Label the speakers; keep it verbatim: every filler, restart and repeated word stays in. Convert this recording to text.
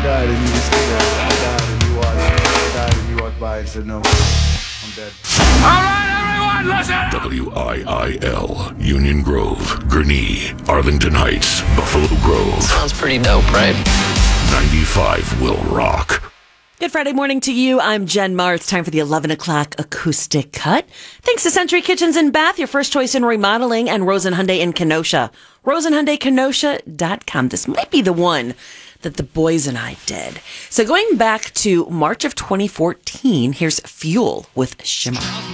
Speaker 1: died and you just said that. I died and you watched. I died and you walked by and said no. I'm dead.
Speaker 2: All right, everyone, listen! W I I L, Union Grove, Gurnee, Arlington Heights, Buffalo Grove.
Speaker 3: Sounds pretty dope, right?
Speaker 2: ninety-five will rock.
Speaker 4: Good Friday morning to you. I'm Jen Marr. It's time for the eleven o'clock acoustic cut. Thanks to Century Kitchens and Bath, your first choice in remodeling, and Rosen Hyundai in Kenosha. Rosen Hyundai Kenosha dot com. This might be the one that the boys and I did. So going back to March of twenty fourteen, here's Fuel with Shimmer.